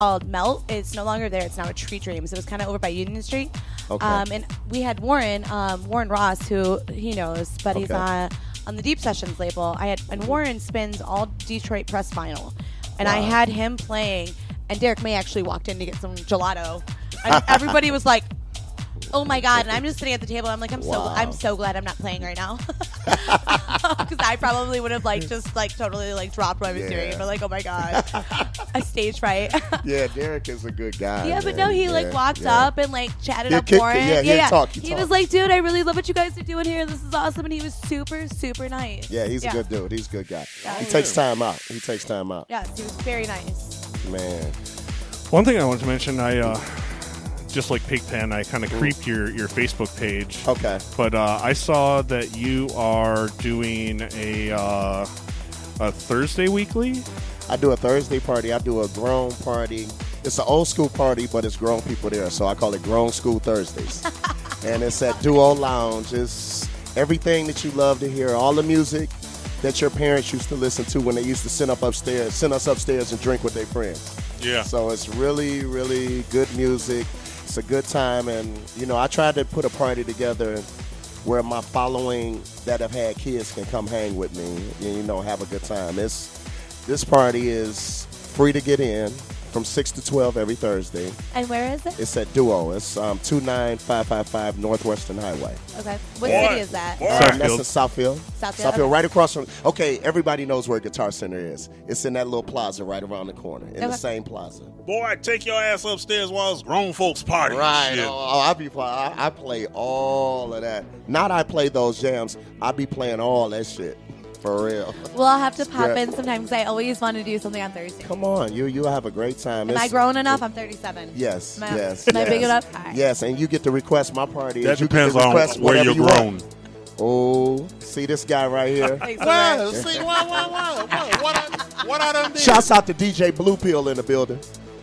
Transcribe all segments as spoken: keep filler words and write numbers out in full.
called Melt. It's no longer there. It's now a Treat Dreams. It was kind of over by Union Street. Okay. Um, and we had Warren, um, Warren Ross, who he knows, but he's Okay. on on the Deep Sessions label. I had and Warren spins all Detroit press vinyl, and I Wow. had him playing. And Derek May actually walked in to get some gelato, and everybody was like, "Oh my god!" And I'm just sitting at the table. I'm like, "I'm so Wow. I'm so glad I'm not playing right now," because I probably would have like just like totally like dropped what I was Yeah. doing. But like, oh my god, a stage fright. Yeah, Derek is a good guy. Yeah, but man. no, he like Yeah, walked yeah. up and like chatted He'll up kick it, Warren. yeah, he'll talk, he'll he talk. was like, "Dude, I really love what you guys are doing here. This is awesome." And he was super, super nice. Yeah, he's a good dude. He's a good guy. Yeah. He takes time out. He takes time out. Yes, he was very nice. Man. One thing I wanted to mention, I uh, just like Pigpen, I kind of creeped your, your Facebook page. Okay. But uh, I saw that you are doing a uh, a Thursday weekly. I do a Thursday party. I do a grown party. It's an old school party, but it's grown people there, so I call it Grown School Thursdays. And it's at Duo Lounge. It's everything that you love to hear, all the music that your parents used to listen to when they used to send up upstairs, send us upstairs and drink with their friends. Yeah. So it's really, really good music. It's a good time, and you know, I tried to put a party together where my following that have had kids can come hang with me and, you know, have a good time. It's this party is free to get in from six to twelve every Thursday. And where is it? It's at Duo. It's um, two nine five five five Northwestern Highway. Okay. What Boy. city is that? Boy. Um, that's Southfield. in Southfield. Southfield, okay. right across from. Okay, everybody knows where Guitar Center is. It's in that little plaza right around the corner, in the Okay. same plaza. Boy, take your ass upstairs while it's grown folks party. Right. Shit. Oh, oh, I be play, I, I play all of that. Not I play those jams. I be playing all that shit for real. Well, I'll have to pop Yeah. in sometime because I always want to do something on Thursday. Come on, you you have a great time. Am I It's- grown enough? I'm thirty-seven. Yes, Am I, yes. Am I yes. big enough? All right. Yes, and you get to request my party. That you depends get to on request where whatever you're you want. grown. Oh, see this guy right here. Thanks so Well, much. see, what, what, what, what, what, I, what I done did? Shouts out to D J Blue Pill in the building.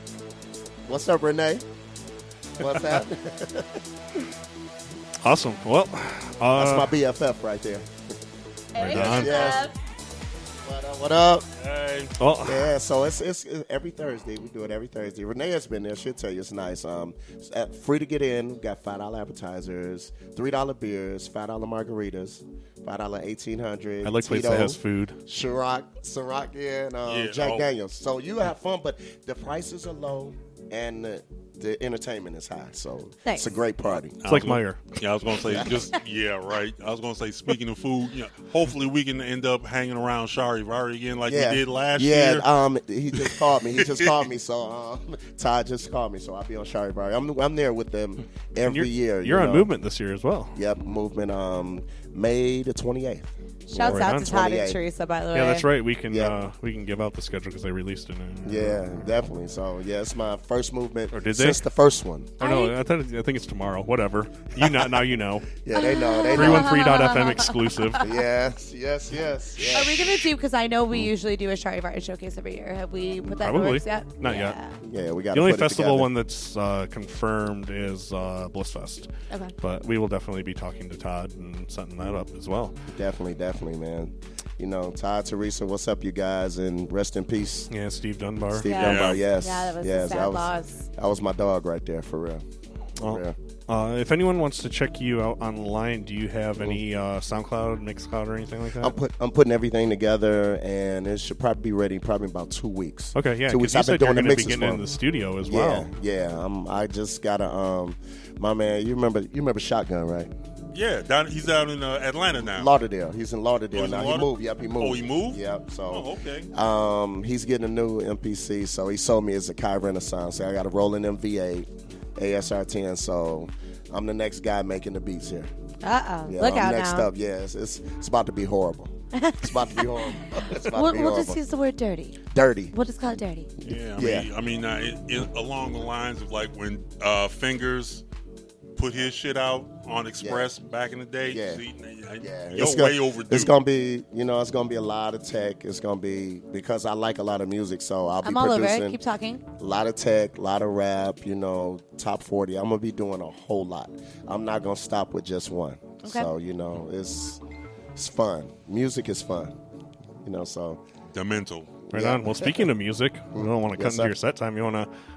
What's up, Renee? What's that? Awesome. Well, uh, That's my B F F right there. Hey, on. Yes. What up? What up? Hey. well, Yeah, so it's, it's it's every Thursday. We do it every Thursday. Renee has been there. She'll tell you it's nice. Um, it's at- free to get in. We got five dollar appetizers, three dollar beers, five dollar margaritas, five dollar eighteen hundred. I like place that has food. Ciroc, Ciroc, yeah, and um, Yeah, Jack oh. Daniels. So you have fun, but the prices are low and the, the entertainment is high. So Nice. it's a great party. It's like Meyer. Yeah, I was gonna say just yeah, right. I was gonna say speaking of food, you know, hopefully we can end up hanging around Charivari again like yeah, we did last yeah, year. um, he just called me. He just called me. So um, Todd just called me. So I'll be on Charivari. I'm I'm there with them every You're, year. you're you on know. Movement this year as well. Yep, movement. Um, May the twenty-eighth. Shouts Right out on. to Todd and twenty-eight. Teresa, by the way. Yeah, that's right. We can Yeah. uh, we can give out the schedule because they released it. uh, Yeah, definitely. So yeah, it's my first movement Or did they? since the first one. Oh no, I, thought, I think it's tomorrow. Whatever. You know now. You know. Yeah, they know. They three know. one three dot f m exclusive. Yes, yes, yes. Are yes. we going to do, because I know we usually do a Charivari showcase every year. Have we put that in the Probably. works yet? Not yet. Yeah. Yeah, we got The only put it festival together. one that's uh, confirmed is uh, Blissfest. Okay. But we will definitely be talking to Todd and setting that up as well. Definitely, definitely, man. You know, Todd, Teresa, what's up, you guys? And rest in peace, Yeah, Steve Dunbar. Steve Yeah. Dunbar. Yes, Yeah, that was a yes, sad that was, loss. That was my dog right there, for real. For Well, real. uh, if anyone wants to check you out online, do you have any uh, SoundCloud, Mixcloud, or anything like that? I'm put I'm putting everything together, and it should probably be ready probably in about two weeks. okay, yeah, two because weeks. you I've been said you're doing the going to be mixes getting for in him. the studio as Yeah, well. yeah. I'm, I just gotta um, my man. You remember you remember Shotgun, right? Yeah, down, he's down in uh, Atlanta now. Lauderdale. He's in Lauderdale Oh, he's in now. Lauder- He moved. Yep, he moved. Oh, he moved? Yep. So, Oh, okay. um, he's getting a new M P C. So he sold me as a Kai Renaissance. So I got a Roland M V eight, A S R ten. So I'm the next guy making the beats here. Uh-oh. Yeah, Look I'm out next now. up. Yeah, it's, it's it's about to be horrible. It's about to be horrible. It's about We'll, to be we'll horrible. just use the word dirty. Dirty. We'll just call it dirty. Yeah, I Yeah. mean, I mean, uh, it, it, along the lines of like when uh, Fingers put his shit out on Express back in the day. Yeah. See, I, Yeah, you're it's way gonna, overdue. It's gonna be, you know, it's gonna be a lot of tech. It's gonna be because I like a lot of music, so I'll be I'm all over producing it. Keep talking. a lot of tech, a lot of rap. You know, top forty. I'm gonna be doing a whole lot. I'm not gonna stop with just one. Okay. So you know, it's it's fun. Music is fun. You know, so The mental. Right Yeah. on. Well, speaking of music, we don't want to cut Yes, into sir. your set time. You want to